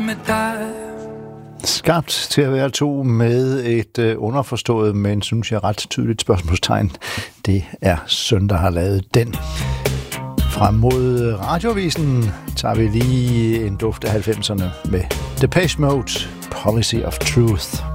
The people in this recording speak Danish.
med dig. Skabt til at være to med et underforstået, men synes jeg ret tydeligt spørgsmålstegn. Det er Søn, der har lavet den. Frem mod radiovisen tager vi lige en duft af 90'erne med Depeche Mode, Policy of Truth.